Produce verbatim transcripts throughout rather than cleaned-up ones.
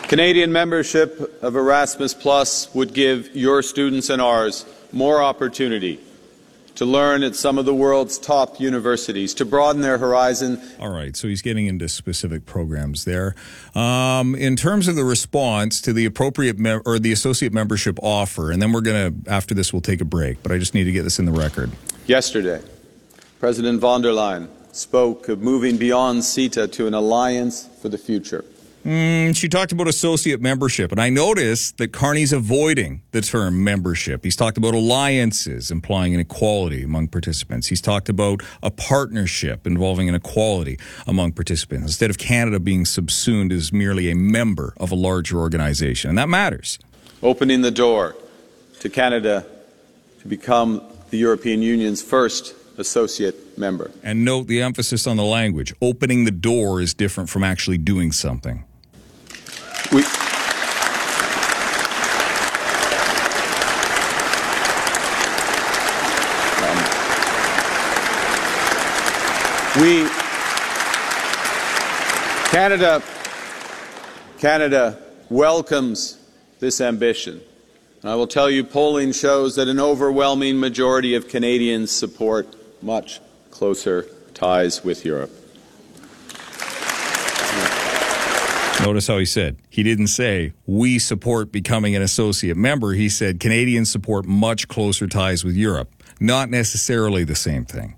Canadian membership of Erasmus Plus would give your students and ours more opportunity to learn at some of the world's top universities, to broaden their horizon. All right, so he's getting into specific programs there. Um, in terms of the response to the appropriate mem- or the associate membership offer, and then we're going to, after this, we'll take a break, but I just need to get this in the record. Yesterday, President von der Leyen spoke of moving beyond CETA to an alliance for the future. Mm, she talked about associate membership, and I noticed that Carney's avoiding the term membership. He's talked about alliances, implying an equality among participants. He's talked about a partnership involving an equality among participants, instead of Canada being subsumed as merely a member of a larger organization. And that matters. Opening the door to Canada to become the European Union's first associate member. And note the emphasis on the language. Opening the door is different from actually doing something. We, um, we Canada, Canada welcomes this ambition. And I will tell you, polling shows that an overwhelming majority of Canadians support much closer ties with Europe. Notice how he said, he didn't say, we support becoming an associate member. He said, Canadians support much closer ties with Europe. Not necessarily the same thing.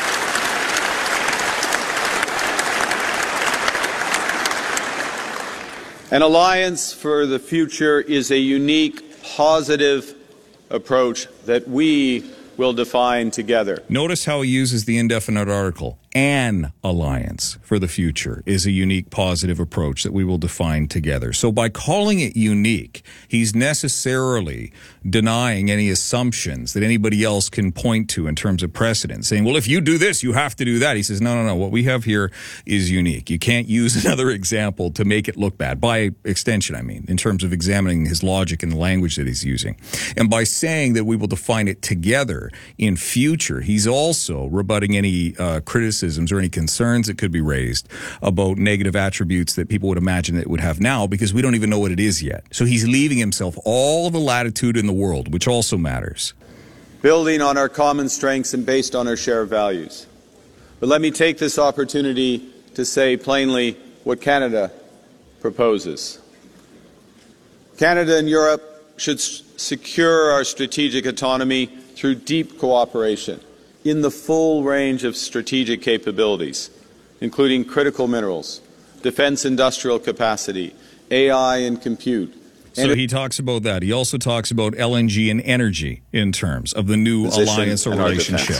An alliance for the future is a unique, positive approach that we will define together. Notice how he uses the indefinite article. An alliance for the future is a unique, positive approach that we will define together. So by calling it unique, he's necessarily denying any assumptions that anybody else can point to in terms of precedent, saying, well, if you do this, you have to do that. He says, no, no, no. What we have here is unique. You can't use another example to make it look bad. By extension, I mean, in terms of examining his logic and the language that he's using. And by saying that we will define it together in future, he's also rebutting any uh, criticism or any concerns that could be raised about negative attributes that people would imagine it would have now, because we don't even know what it is yet. So he's leaving himself all the latitude in the world, which also matters. Building on our common strengths and based on our shared values. But let me take this opportunity to say plainly what Canada proposes. Canada and Europe should s- secure our strategic autonomy through deep cooperation in the full range of strategic capabilities, including critical minerals, defense industrial capacity, A I and compute. So he talks about that. He also talks about L N G and energy in terms of the new alliance or relationship.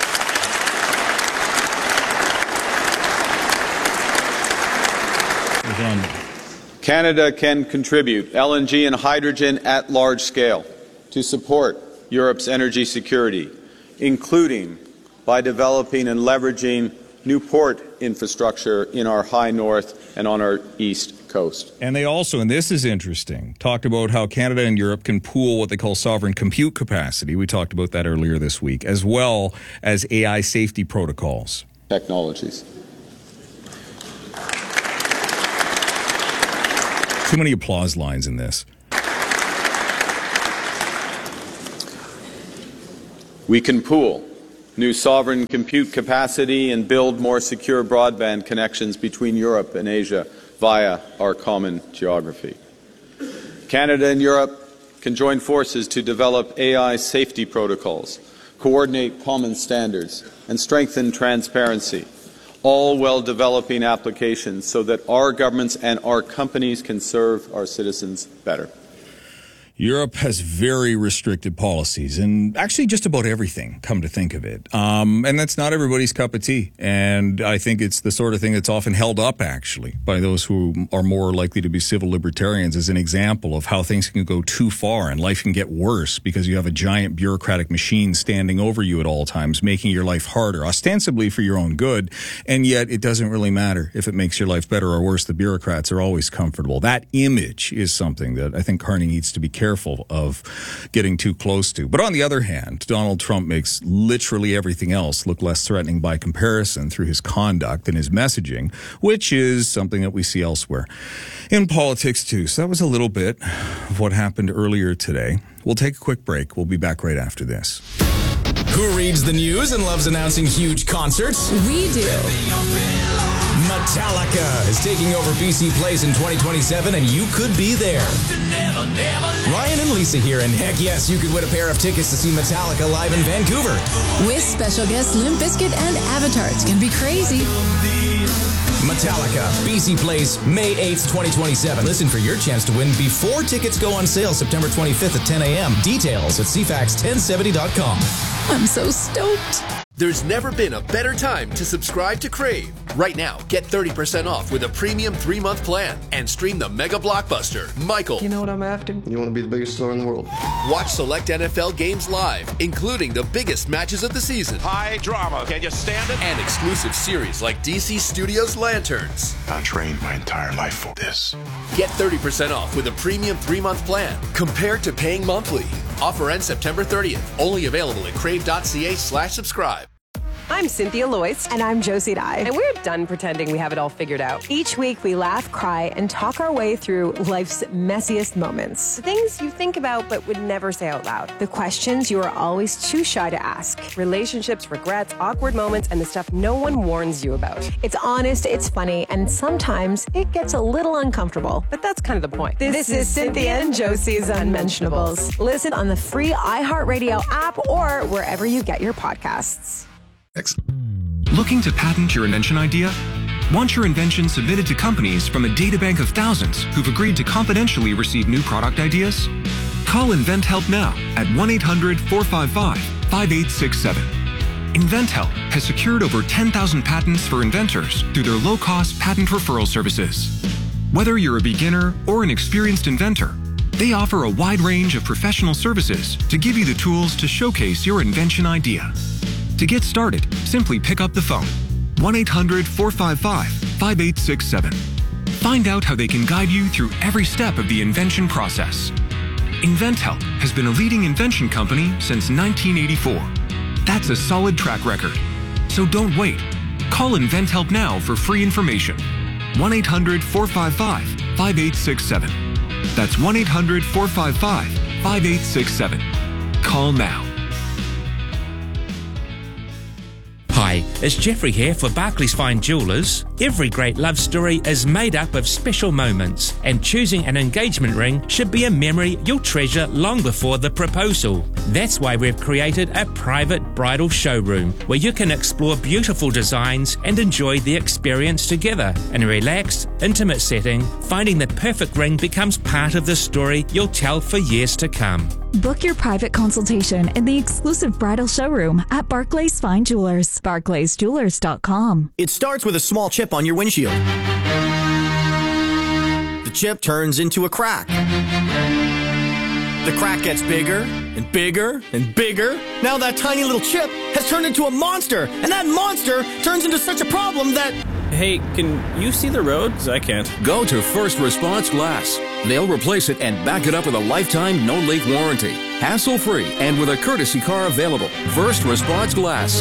Canada can contribute L N G and hydrogen at large scale to support Europe's energy security, including by developing and leveraging new port infrastructure in our high north and on our east coast. And they also, and this is interesting, talked about how Canada and Europe can pool what they call sovereign compute capacity. We talked about that earlier this week, as well as A I safety protocols. Technologies. Too many applause lines in this. We can pool new sovereign compute capacity and build more secure broadband connections between Europe and Asia via our common geography. Canada and Europe can join forces to develop A I safety protocols, coordinate common standards, and strengthen transparency, all while developing applications so that our governments and our companies can serve our citizens better. Europe has very restricted policies, and actually just about everything, come to think of it. Um, and that's not everybody's cup of tea. And I think it's the sort of thing that's often held up, actually, by those who are more likely to be civil libertarians as an example of how things can go too far and life can get worse because you have a giant bureaucratic machine standing over you at all times, making your life harder, ostensibly for your own good. And yet it doesn't really matter if it makes your life better or worse. The bureaucrats are always comfortable. That image is something that I think Carney needs to be careful careful of getting too close to. But on the other hand, Donald Trump makes literally everything else look less threatening by comparison through his conduct and his messaging, which is something that we see elsewhere in politics too. So that was a little bit of what happened earlier today. We'll take a quick break. We'll be back right after this. Who reads the news and loves announcing huge concerts? We do. Metallica is taking over B C Place in twenty twenty-seven, and you could be there. Ryan and Lisa here, and heck yes, you could win a pair of tickets to see Metallica live in Vancouver. With special guests Limp Bizkit and Avatar. It's going to be crazy. Metallica, B C Place, May eighth, twenty twenty-seven. Listen for your chance to win before tickets go on sale September twenty-fifth at ten a.m. Details at c fax ten seventy dot com. I'm so stoked. There's never been a better time to subscribe to Crave. Right now, get thirty percent off with a premium three-month plan and stream the mega blockbuster, Michael. You know what I'm after? You want to be the biggest star in the world. Watch select N F L games live, including the biggest matches of the season. High drama. Can you stand it? And exclusive series like D C Studios Lanterns. I trained my entire life for this. Get thirty percent off with a premium three-month plan compared to paying monthly. Offer ends September thirtieth. Only available at crave.ca slash subscribe. I'm Cynthia Loyce. And I'm Josie Dye. And we're done pretending we have it all figured out. Each week we laugh, cry, and talk our way through life's messiest moments. The things you think about but would never say out loud. The questions you are always too shy to ask. Relationships, regrets, awkward moments, and the stuff no one warns you about. It's honest, it's funny, and sometimes it gets a little uncomfortable. But that's kind of the point. This, this is, is Cynthia and Josie's Unmentionables. Listen on the free iHeartRadio app or wherever you get your podcasts. Looking to patent your invention idea? Want your invention submitted to companies from a databank of thousands who've agreed to confidentially receive new product ideas? Call InventHelp now at one eight hundred four five five five eight six seven. InventHelp has secured over ten thousand patents for inventors through their low-cost patent referral services. Whether you're a beginner or an experienced inventor, they offer a wide range of professional services to give you the tools to showcase your invention idea. To get started, simply pick up the phone, one eight hundred four five five five eight six seven. Find out how they can guide you through every step of the invention process. InventHelp has been a leading invention company since nineteen eighty-four. That's a solid track record. So don't wait. Call InventHelp now for free information. one eight hundred four five five five eight six seven. That's one eight hundred four five five five eight six seven. Call now. Hi, it's Jeffrey here for Barclays Fine Jewellers. Every great love story is made up of special moments, and choosing an engagement ring should be a memory you'll treasure long before the proposal. That's why we've created a private bridal showroom where you can explore beautiful designs and enjoy the experience together. In a relaxed, intimate setting, finding the perfect ring becomes part of the story you'll tell for years to come. Book your private consultation in the exclusive bridal showroom at Barclays Fine Jewelers. barclays jewelers dot com. It starts with a small chip on your windshield. The chip turns into a crack. The crack gets bigger and bigger and bigger. Now that tiny little chip has turned into a monster, and that monster turns into such a problem that... Hey, can you see the road? 'Cause I can't. Go to First Response Glass. They'll replace it and back it up with a lifetime no-leak warranty. Hassle-free and with a courtesy car available. First Response Glass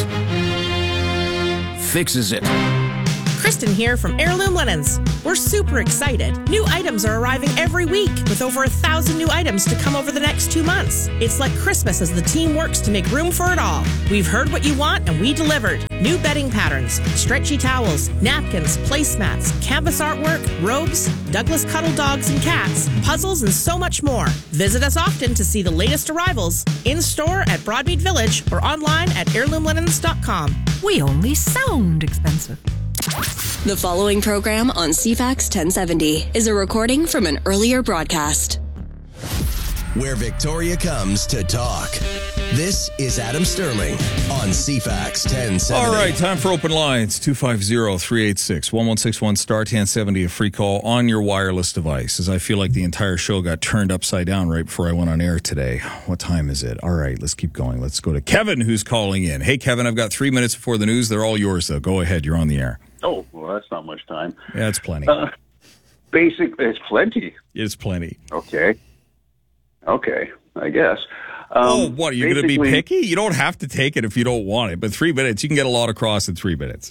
fixes it. Kristen here from Heirloom Linens. We're super excited. New items are arriving every week with over a thousand new items to come over the next two months. It's like Christmas as the team works to make room for it all. We've heard what you want and we delivered. New bedding patterns, stretchy towels, napkins, placemats, canvas artwork, robes, Douglas cuddle dogs and cats, puzzles, and so much more. Visit us often to see the latest arrivals in store at Broadmead Village or online at heirloom linens dot com. We only sound expensive. The following program on C FAX ten seventy is a recording from an earlier broadcast. Where Victoria comes to talk. This is Adam Sterling on C FAX ten seventy. All right, time for open lines. two five zero, three eight six, one one six one, star ten seventy, a free call on your wireless device. As I feel like the entire show got turned upside down right before I went on air today. What time is it? All right, let's keep going. Let's go to Kevin, who's calling in. Hey, Kevin, I've got three minutes before the news. They're all yours, though. Go ahead. You're on the air. Oh, well, that's not much time. Yeah, it's plenty. Uh, basic, it's plenty. It's plenty. Okay. Okay, I guess. Um, oh, what, are you going to be picky? You don't have to take it if you don't want it, but three minutes, you can get a lot across in three minutes.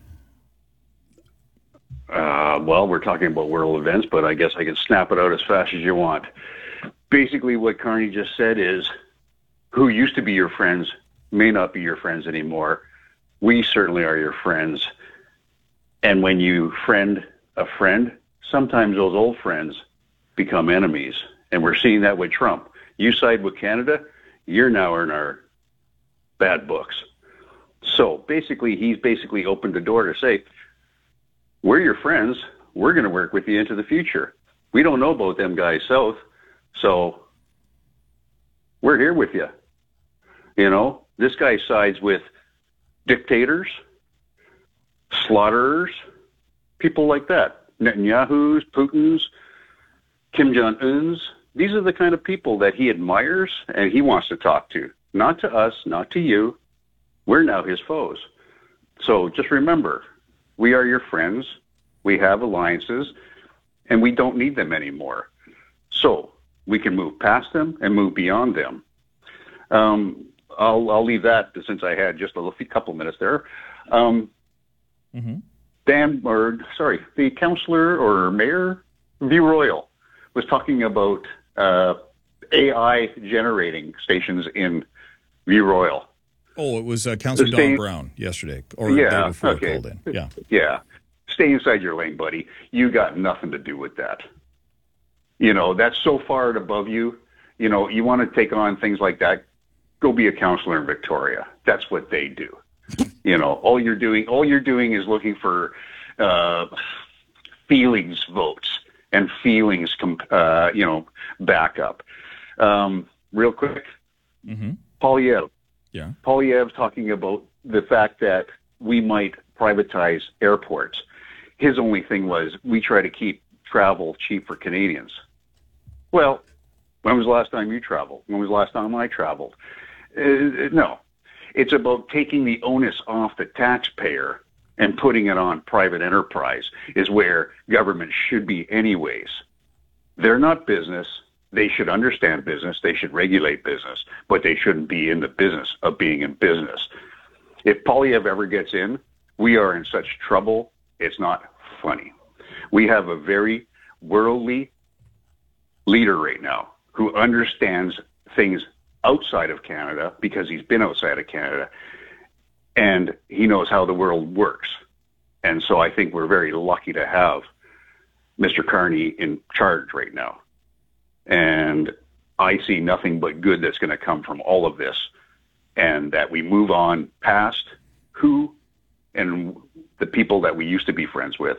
Uh, well, we're talking about world events, but I guess I can snap it out as fast as you want. Basically, what Carney just said is, who used to be your friends may not be your friends anymore. We certainly are your friends. And when you friend a friend, sometimes those old friends become enemies. And we're seeing that with Trump. You side with Canada, you're now in our bad books. So basically, he's basically opened the door to say, we're your friends. We're going to work with you into the future. We don't know about them guys south, so we're here with you. You know, this guy sides with dictators, slaughterers, people like that. Netanyahu's, Putin's, Kim Jong-un's. These are the kind of people that he admires and he wants to talk to. Not to us, not to you. We're now his foes. So just remember, we are your friends. We have alliances, and we don't need them anymore. So we can move past them and move beyond them. Um, I'll, I'll leave that since I had just a little, couple minutes there. Um, mm-hmm. Dan, or sorry, the councillor or mayor, View Royal, was talking about uh, A I generating stations in View Royal. Oh, it was uh, Councillor Don stay, Brown yesterday, or yeah, the day before okay. I called in. Yeah, yeah. Stay inside your lane, buddy. You got nothing to do with that. You know, that's so far above you. You know, you want to take on things like that, go be a councillor in Victoria. That's what they do. You know, all you're doing, all you're doing is looking for uh, feelings votes and feelings, uh, you know, backup. Um, real quick, mm-hmm. Poilievre. Yeah. Poilievre's talking about the fact that we might privatize airports. His only thing was we try to keep travel cheap for Canadians. Well, when was the last time you traveled? When was the last time I traveled? Uh, no. It's about taking the onus off the taxpayer and putting it on private enterprise is where government should be anyways. They're not business. They should understand business. They should regulate business, but they shouldn't be in the business of being in business. If Poilievre ever gets in, we are in such trouble, it's not funny. We have a very worldly leader right now who understands things outside of Canada because he's been outside of Canada, and he knows how the world works. And so I think we're very lucky to have Mister Carney in charge right now. And I see nothing but good that's going to come from all of this, and that we move on past who and the people that we used to be friends with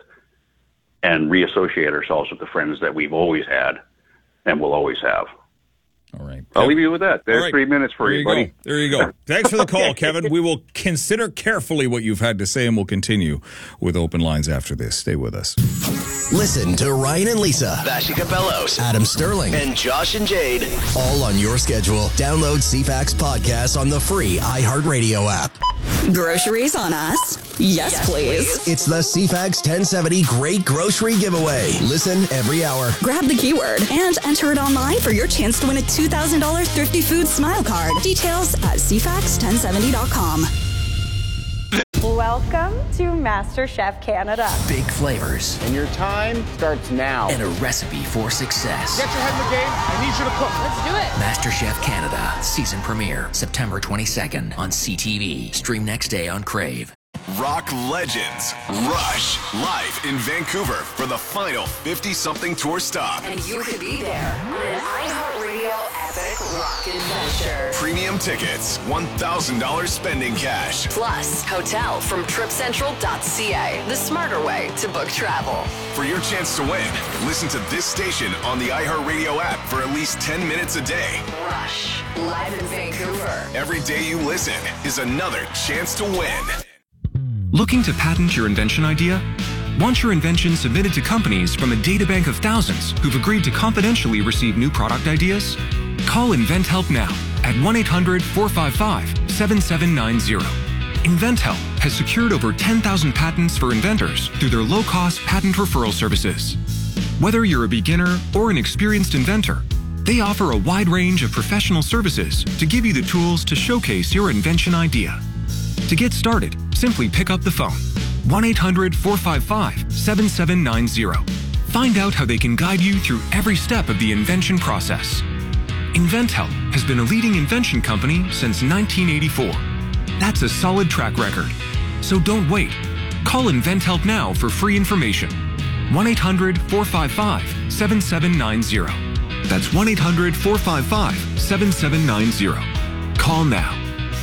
and reassociate ourselves with the friends that we've always had and will always have. All right. I'll leave you with that. There's right. three minutes for there you, you buddy. Go. There you go. Thanks for the call, Kevin. We will consider carefully what you've had to say, and we'll continue with open lines after this. Stay with us. Listen to Ryan and Lisa, Vashi Capellos, Adam Sterling, and Josh and Jade. All on your schedule. Download C FAX podcast on the free iHeartRadio app. Groceries on us? Yes, yes please. please. It's the C FAX ten seventy Great Grocery Giveaway. Listen every hour. Grab the keyword and enter it online for your chance to win a two thousand dollars Thrifty Foods Smile Card. Details at C FAX ten seventy dot com. Welcome to MasterChef Canada. Big flavors. And your time starts now. And a recipe for success. Get your head in the game. I need you to cook. Let's do it. MasterChef Canada. Season premiere. September twenty-second on C T V. Stream next day on Crave. Rock legends Rush live in Vancouver for the final fifty-something tour stop. And you could be there on an iHeartRadio epic rock adventure. Premium tickets, one thousand dollars spending cash. Plus, hotel from trip central dot c a, the smarter way to book travel. For your chance to win, listen to this station on the iHeartRadio app for at least ten minutes a day. Rush, live in Vancouver. Every day you listen is another chance to win. Looking to patent your invention idea? Want your invention submitted to companies from a databank of thousands who've agreed to confidentially receive new product ideas? Call InventHelp now at one eight hundred four five five seven seven nine zero. InventHelp has secured over ten thousand patents for inventors through their low-cost patent referral services. Whether you're a beginner or an experienced inventor, They offer a wide range of professional services to give you the tools to showcase your invention idea. To get started, simply pick up the phone. one eight hundred, four five five, seven seven nine zero. Find out how they can guide you through every step of the invention process. InventHelp has been a leading invention company since nineteen eighty-four. That's a solid track record. So don't wait. Call InventHelp now for free information. one eight hundred, four five five, seven seven nine zero. That's one eight hundred, four five five, seven seven nine zero. Call now.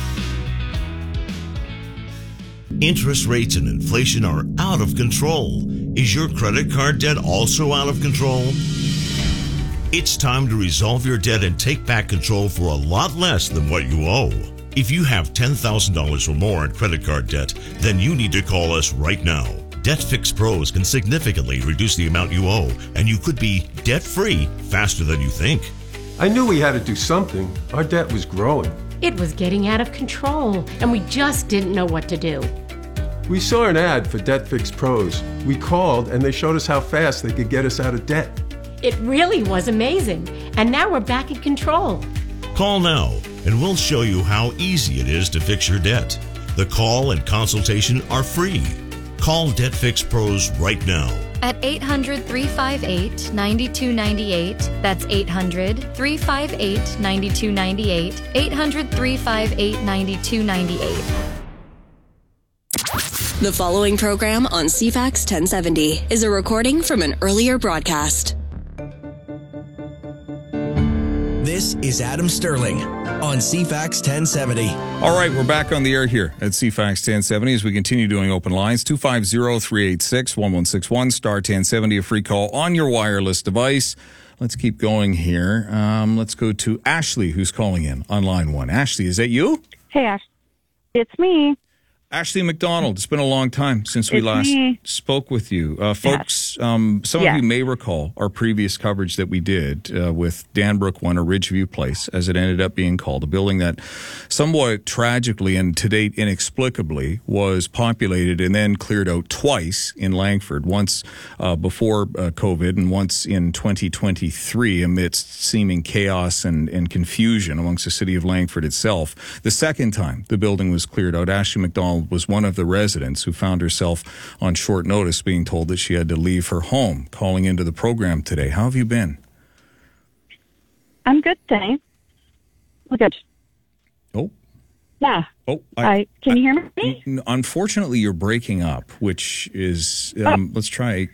Interest rates and inflation are out of control. Is your credit card debt also out of control? It's time to resolve your debt and take back control for a lot less than what you owe. If you have ten thousand dollars or more in credit card debt, then you need to call us right now. DebtFix Pros can significantly reduce the amount you owe, and you could be debt-free faster than you think. I knew we had to do something. Our debt was growing. It was getting out of control, and we just didn't know what to do. We saw an ad for DebtFix Pros. We called, and they showed us how fast they could get us out of debt. It really was amazing, and now we're back in control. Call now, and we'll show you how easy it is to fix your debt. The call and consultation are free. Call DebtFix Pros right now. At eight hundred, three five eight, nine two nine eight. That's eight hundred, three five eight, nine two nine eight. eight hundred, three five eight, nine two nine eight. The following program on C FAX ten seventy is a recording from an earlier broadcast. This is Adam Sterling on C FAX ten seventy. All right, we're back on the air here at C FAX ten seventy as we continue doing open lines. two five zero, three eight six, one one six one, star ten seventy, a free call on your wireless device. Let's keep going here. Um, let's go to Ashley, who's calling in on line one. Ashley, is that you? Hey, Ash. It's me. Ashley McDonald. It's been a long time since we It's last me. spoke with you. Uh, folks, um, some Yes. of you may recall our previous coverage that we did uh, with Danbrook One, or Ridgeview Place, as it ended up being called, a building that somewhat tragically and to date inexplicably was populated and then cleared out twice in Langford, once uh, before uh, COVID and once in twenty twenty-three amidst seeming chaos and, and confusion amongst the city of Langford itself. The second time the building was cleared out, Ashley McDonald was one of the residents who found herself on short notice being told that she had to leave her home, calling into the program today. How have you been? I'm good, thanks. Well, good. Oh. Yeah. Oh, I, can you hear me? N- Unfortunately, you're breaking up, which is, um, let's try.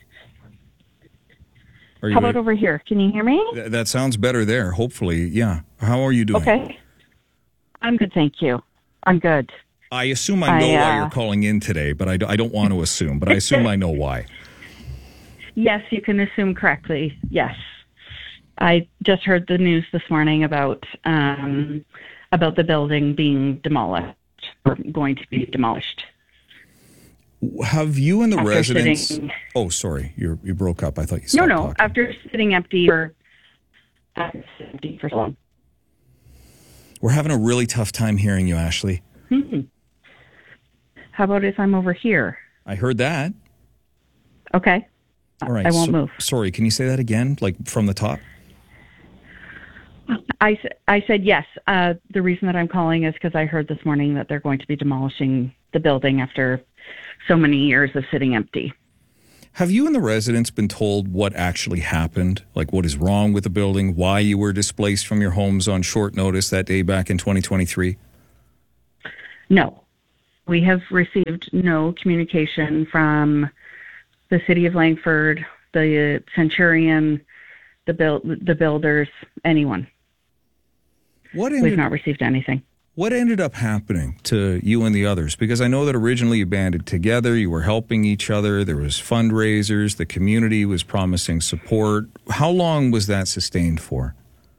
Are you How about a- over here? Can you hear me? Th- that sounds better there, hopefully. Yeah. How are you doing? Okay. I'm good, thank you. I'm good. I assume I know I, uh, why you're calling in today, but I, d- I don't want to assume, but I assume I know why. Yes, you can assume correctly. Yes. I just heard the news this morning about um, about the building being demolished, or going to be demolished. Have you and the After residents... sitting- Oh, sorry. You you broke up. I thought you No, stopped no. talking. After sitting empty for after sitting empty for so long. We're having a really tough time hearing you, Ashley. Hmm. How about if I'm over here? I heard that. Okay. All right. I won't so- move. Sorry, can you say that again, like from the top? I, s- I said yes. Uh, the reason that I'm calling is because I heard this morning that they're going to be demolishing the building after so many years of sitting empty. Have you and the residents been told what actually happened? Like what is wrong with the building? Why you were displaced from your homes on short notice that day back in twenty twenty-three? No. We have received no communication from the city of Langford, the Centurion, the build, the builders, anyone. What We've ended, not received anything. what ended up happening to you and the others? Because I know that originally you banded together, you were helping each other, there was fundraisers, the community was promising support. How long was that sustained for?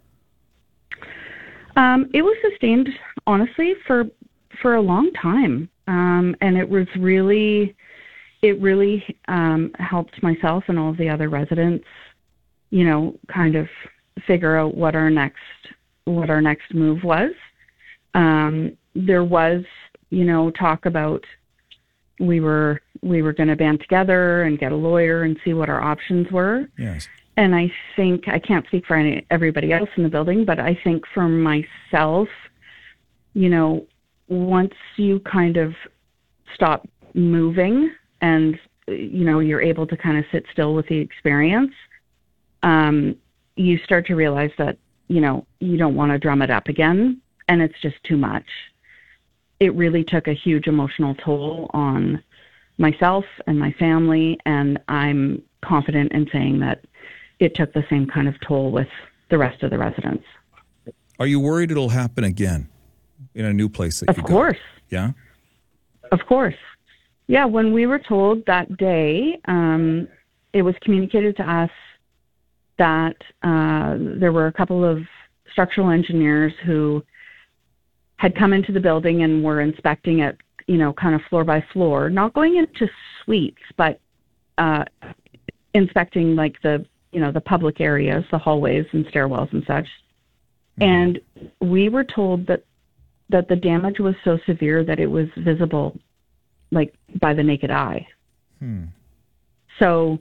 Um, it was sustained, honestly, for for a long time, um, and it was really, it really um, helped myself and all of the other residents, you know, kind of figure out what our next what our next move was. Um, there was, you know, talk about we were we were going to band together and get a lawyer and see what our options were. Yes. and I think, I can't speak for any, everybody else in the building, but I think for myself, you know, once you kind of stop moving and, you know, you're able to kind of sit still with the experience, um, you start to realize that, you know, you don't want to drum it up again, and it's just too much. It really took a huge emotional toll on myself and my family, and I'm confident in saying that it took the same kind of toll with the rest of the residents. Are you worried it'll happen again in a new place that of you go? Of course. Yeah? Of course. Yeah, when we were told that day, um, it was communicated to us that uh, there were a couple of structural engineers who had come into the building and were inspecting it, you know, kind of floor by floor, not going into suites, but uh, inspecting like the, you know, the public areas, the hallways and stairwells and such. Mm-hmm. And we were told that that the damage was so severe that it was visible, like by the naked eye. Hmm. So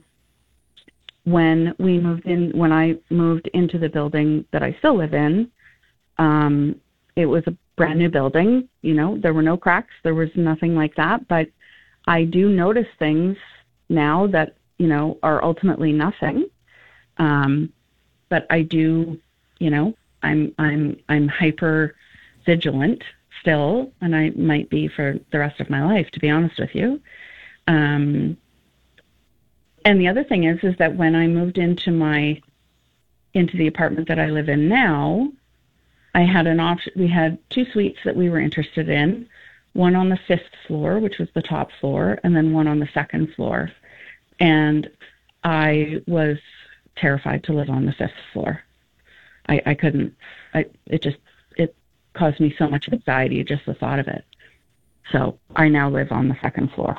when we moved in, when I moved into the building that I still live in, um, it was a brand new building. You know, there were no cracks, there was nothing like that. But I do notice things now that, you know, are ultimately nothing. Um, but I do, you know, I'm I'm I'm hyper vigilant still, and I might be for the rest of my life, to be honest with you. Um, and the other thing is, is that when I moved into my, into the apartment that I live in now, I had an option. We had two suites that we were interested in, one on the fifth floor, which was the top floor, and then one on the second floor. And I was terrified to live on the fifth floor. I, I couldn't, I, it just, it caused me so much anxiety, just the thought of it. So I now live on the second floor.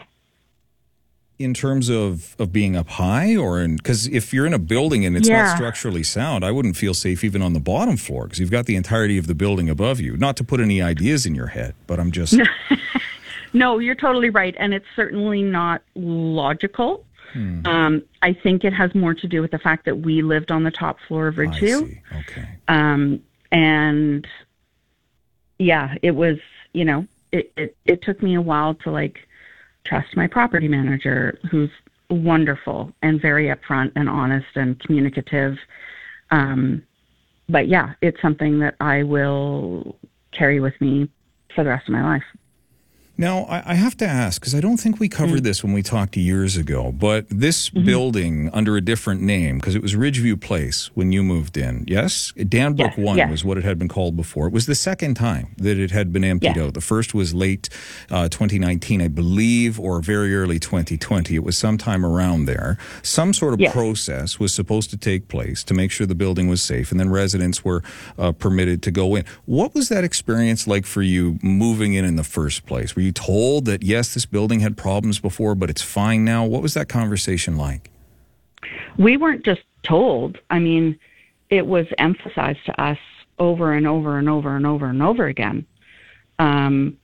In terms of, of being up high, or in, because if you're in a building and it's Yeah. not structurally sound, I wouldn't feel safe even on the bottom floor, because you've got the entirety of the building above you. Not to put any ideas in your head, but I'm just... No, you're totally right. And it's certainly not logical. Hmm. Um, I think it has more to do with the fact that we lived on the top floor of Ridgeview. I see. Okay. Um, and yeah, it was, you know, it, it, it took me a while to like trust my property manager, who's wonderful and very upfront and honest and communicative. Um, but yeah, it's something that I will carry with me for the rest of my life. Now, I, I have to ask, because I don't think we covered mm. this when we talked years ago, but this mm-hmm. building under a different name, because it was Ridgeview Place when you moved in, yes? Danbrook yes, one yes. was what it had been called before. It was the second time that it had been emptied yes. out. The first was late uh, twenty nineteen, I believe, or very early twenty twenty. It was sometime around there. Some sort of yes. process was supposed to take place to make sure the building was safe, and then residents were uh, permitted to go in. What was that experience like for you moving in in the first place? Were you told that, yes, this building had problems before, but it's fine now? What was that conversation like? We weren't just told. I mean, it was emphasized to us over and over and over and over and over again. Um,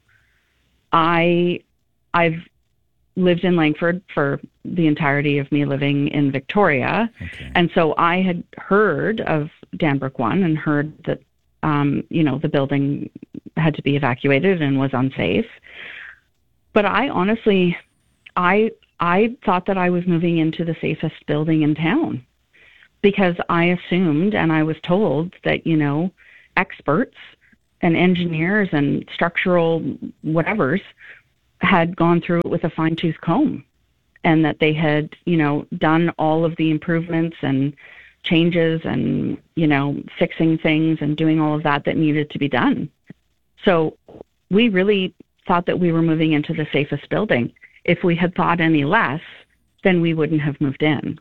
I, I've lived in Langford for the entirety of me living in Victoria. Okay. And so I had heard of Danbrook one and heard that, um, you know, the building had to be evacuated and was unsafe. But I honestly, I I thought that I was moving into the safest building in town, because I assumed and I was told that, you know, experts and engineers and structural whatevers had gone through it with a fine-tooth comb, and that they had, you know, done all of the improvements and changes and, you know, fixing things and doing all of that that needed to be done. So we really thought that we were moving into the safest building. If we had thought any less, then we wouldn't have moved in.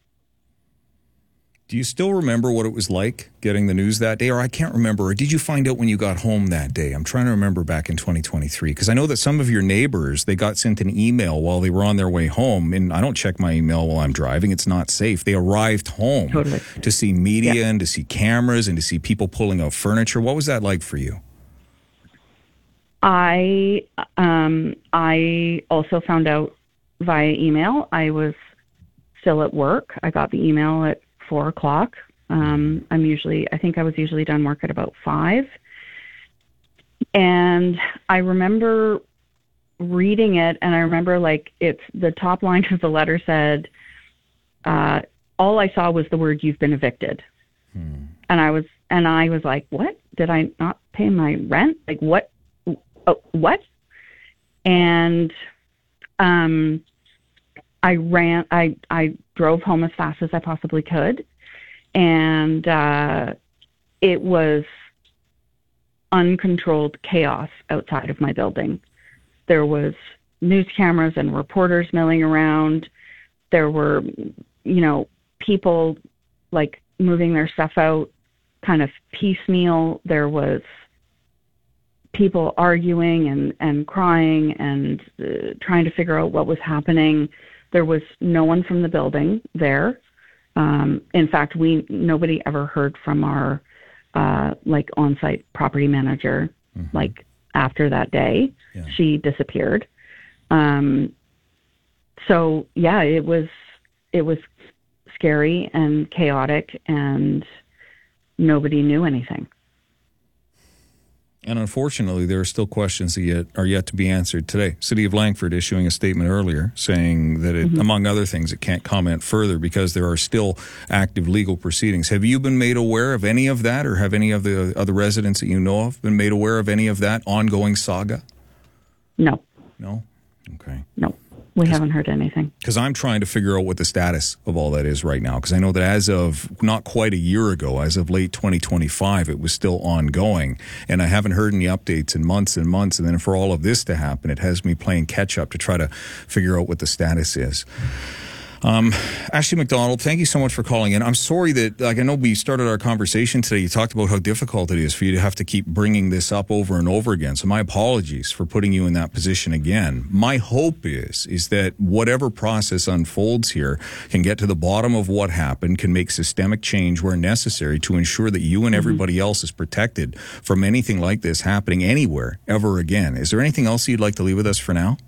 Do you still remember what it was like getting the news that day? Or I can't remember. Or did you find out when you got home that day? I'm trying to remember back in twenty twenty-three, because I know that some of your neighbors, they got sent an email while they were on their way home. And I don't check my email while I'm driving. It's not safe. They arrived home totally. to see media yeah. and to see cameras and to see people pulling out furniture. What was that like for you? I um, I also found out via email. I was still at work. I got the email at four o'clock. Um, I'm usually, I think I was usually done work at about five. And I remember reading it, and I remember like it's the top line of the letter said, uh, all I saw was the word "you've been evicted." Hmm. And I was, and I was like, what? Did I not pay my rent? Like what, uh, what? And, um, I ran, I, I drove home as fast as I possibly could. And, uh, it was uncontrolled chaos outside of my building. There was news cameras and reporters milling around. There were, you know, people like moving their stuff out kind of piecemeal. There was people arguing and, and crying and uh, trying to figure out what was happening. There was no one from the building there. Um, in fact, we nobody ever heard from our uh, like on-site property manager. Mm-hmm. Like after that day, yeah. She disappeared. Um, so yeah, it was it was scary and chaotic, and nobody knew anything. And unfortunately, there are still questions that yet are yet to be answered today. City of Langford issuing a statement earlier saying that, it, mm-hmm. among other things, it can't comment further because there are still active legal proceedings. Have you been made aware of any of that, or have any of the other residents that you know of been made aware of any of that ongoing saga? No. No? Okay. No. We haven't heard anything. Because I'm trying to figure out what the status of all that is right now. Because I know that as of not quite a year ago, as of late twenty twenty-five, it was still ongoing. And I haven't heard any updates in months and months. And then for all of this to happen, it has me playing catch up to try to figure out what the status is. Um, Ashley McDonald, thank you so much for calling in. I'm sorry that, like, I know we started our conversation today. You talked about how difficult it is for you to have to keep bringing this up over and over again. So my apologies for putting you in that position again. My hope is, is that whatever process unfolds here can get to the bottom of what happened, can make systemic change where necessary to ensure that you and everybody mm-hmm. else is protected from anything like this happening anywhere ever again. Is there anything else you'd like to leave with us for now?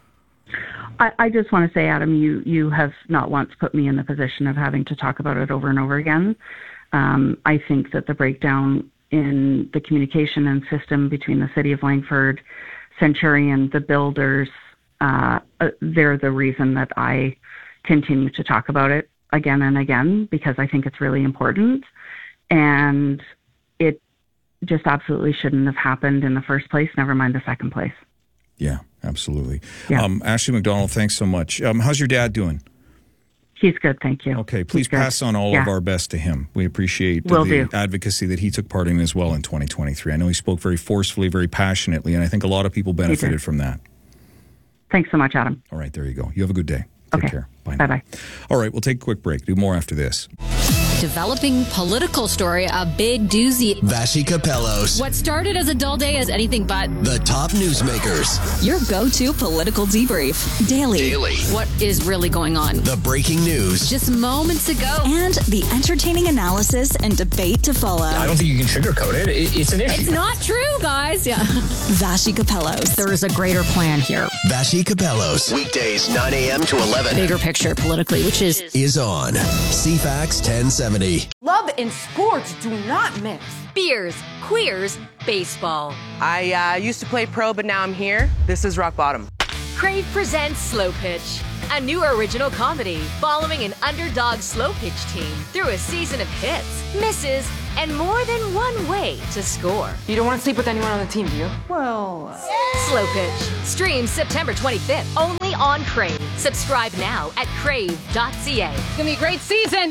I, I just want to say, Adam, you, you have not once put me in the position of having to talk about it over and over again. Um, I think that the breakdown in the communication and system between the City of Langford, Centurion, the builders, uh, uh, they're the reason that I continue to talk about it again and again, because I think it's really important. And it just absolutely shouldn't have happened in the first place, never mind the second place. Yeah, absolutely. Yeah. Um, Ashley McDonald, thanks so much. Um, how's your dad doing? He's good, thank you. Okay, please pass on all yeah. of our best to him. We appreciate Will the do. advocacy that he took part in as well in twenty twenty-three. I know he spoke very forcefully, very passionately, and I think a lot of people benefited from that. Thanks so much, Adam. All right, there you go. You have a good day. Take okay. care. Bye. Bye-bye. All right, we'll take a quick break. Do more after this. Developing political story, a big doozy. Vashi Capellos. What started as a dull day is anything but. The top newsmakers. Your go-to political debrief. Daily. Daily. What is really going on? The breaking news. Just moments ago. And the entertaining analysis and debate to follow. I don't think you can sugarcoat it. It's an issue. It's not true, guys. Yeah. Vashi Capellos. There is a greater plan here. Vashi Capellos. Weekdays, nine a.m. to eleven. Bigger picture politically, which is... Is on C FAX ten seventy. Love and sports do not mix. Beers, queers, baseball. I uh, used to play pro, but now I'm here. This is rock bottom. Crave presents Slow Pitch, a new original comedy following an underdog slow pitch team through a season of hits, misses, and more than one way to score. You don't want to sleep with anyone on the team, do you? Well... Uh... Slow Pitch. Streams September twenty-fifth, only on Crave. Subscribe now at crave dot c a. It's going to be a great season.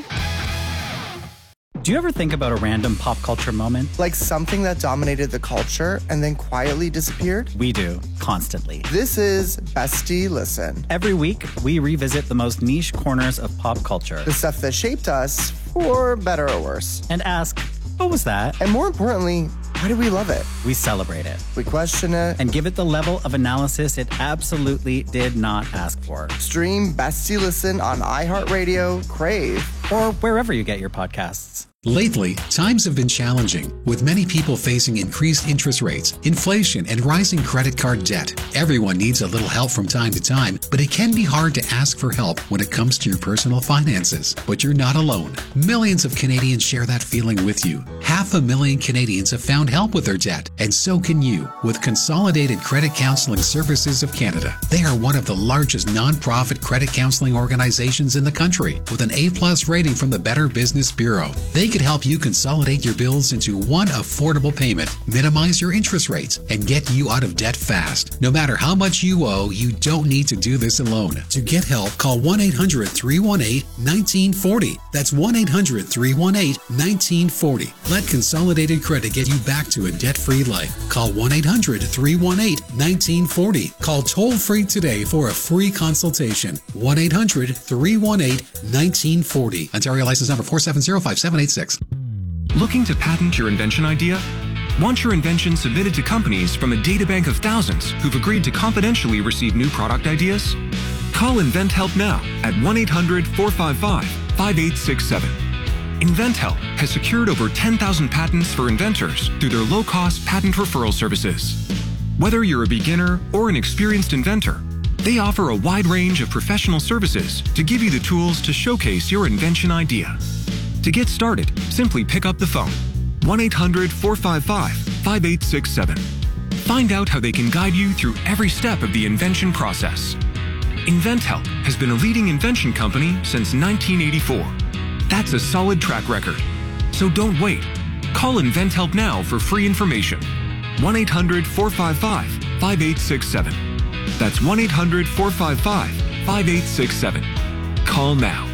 Do you ever think about a random pop culture moment? Like something that dominated the culture and then quietly disappeared? We do, constantly. This is Bestie Listen. Every week, we revisit the most niche corners of pop culture. The stuff that shaped us, for better or worse. And ask, what was that? And more importantly, Why do we love it? We celebrate it. We question it. And give it the level of analysis it absolutely did not ask for. Stream Bestie Listen on iHeartRadio, Crave, or wherever you get your podcasts. Lately, times have been challenging, with many people facing increased interest rates, inflation, and rising credit card debt. Everyone needs a little help from time to time, but it can be hard to ask for help when it comes to your personal finances. But you're not alone. Millions of Canadians share that feeling with you. Half a million Canadians have found help with their debt, and so can you with Consolidated Credit Counseling Services of Canada. They are one of the largest non-profit credit counseling organizations in the country, with an A-plus rating from the Better Business Bureau. They can help you consolidate your bills into one affordable payment, minimize your interest rates, and get you out of debt fast. No matter how much you owe, you don't need to do this alone. To get help, call one eight hundred, three one eight, one nine four zero. That's one eight hundred, three one eight, one nine four zero. Let Consolidated Credit get you back to a debt-free life. Call one eight hundred, three one eight, one nine four zero. Call toll-free today for a free consultation. one eight hundred, three one eight, one nine four zero. Ontario license number four seven zero, five seven eight six. Looking to patent your invention idea? Want your invention submitted to companies from a databank of thousands who've agreed to confidentially receive new product ideas? Call InventHelp now at one eight hundred, four five five, five eight six seven. InventHelp has secured over ten thousand patents for inventors through their low-cost patent referral services. Whether you're a beginner or an experienced inventor, they offer a wide range of professional services to give you the tools to showcase your invention idea. To get started, simply pick up the phone, one eight hundred, four five five, five eight six seven. Find out how they can guide you through every step of the invention process. InventHelp has been a leading invention company since nineteen eighty-four. That's a solid track record. So don't wait. Call InventHelp now for free information. one eight hundred, four five five, five eight six seven. That's one eight hundred, four five five, five eight six seven. Call now.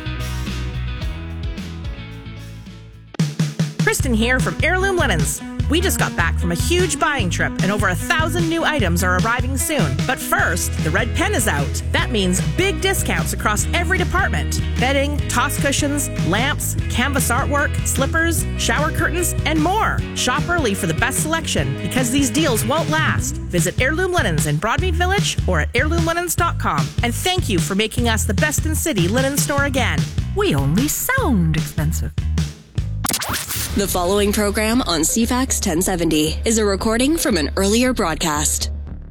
Kristen here from Heirloom Linens. We just got back from a huge buying trip and over a thousand new items are arriving soon. But first, the red pen is out. That means big discounts across every department. Bedding, toss cushions, lamps, canvas artwork, slippers, shower curtains, and more. Shop early for the best selection because these deals won't last. Visit Heirloom Linens in Broadmead Village or at heirloom linens dot com. And thank you for making us the best in city linen store again. We only sound expensive. The following program on C FAX ten seventy is a recording from an earlier broadcast.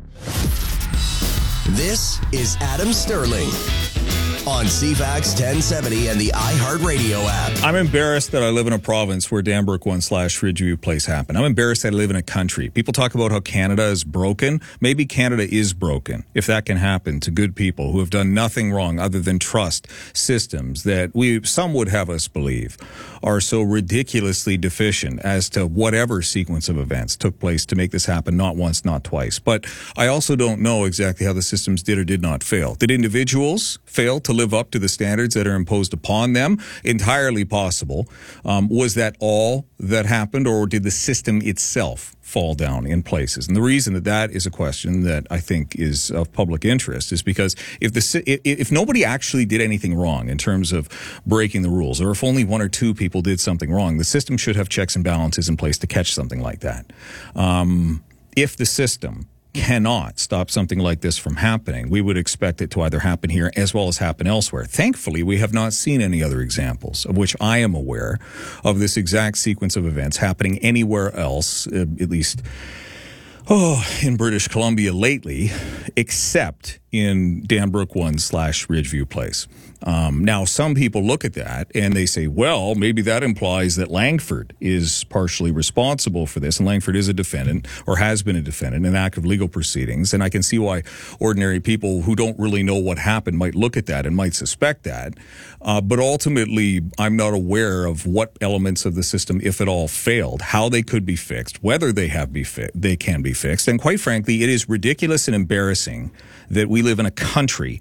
This is Adam Sterling on C FAX ten seventy and the iHeartRadio app. I'm embarrassed that I live in a province where Danbrook one slash Ridgeview Place happened. I'm embarrassed that I live in a country. People talk about how Canada is broken. Maybe Canada is broken, if that can happen to good people who have done nothing wrong other than trust systems that we some would have us believe are so ridiculously deficient as to whatever sequence of events took place to make this happen, not once, not twice. But I also don't know exactly how the systems did or did not fail. Did individuals fail to live up to the standards that are imposed upon them? Entirely possible. Um, was that all that happened, or did the system itself fall down in places? And the reason that that is a question that I think is of public interest is because if the if nobody actually did anything wrong in terms of breaking the rules, or if only one or two people did something wrong, the system should have checks and balances in place to catch something like that. Um, if the system cannot stop something like this from happening, we would expect it to either happen here as well as happen elsewhere. Thankfully, we have not seen any other examples of which I am aware of this exact sequence of events happening anywhere else, uh, at least oh, in British Columbia lately, except in Danbrook one slash Ridgeview Place. Um, now, some people look at that and they say, well, maybe that implies that Langford is partially responsible for this. And Langford is a defendant, or has been a defendant in active legal proceedings. And I can see why ordinary people who don't really know what happened might look at that and might suspect that. Uh, but ultimately, I'm not aware of what elements of the system, if at all, failed, how they could be fixed, whether they have be fi- they can be fixed. And quite frankly, it is ridiculous and embarrassing that we live in a country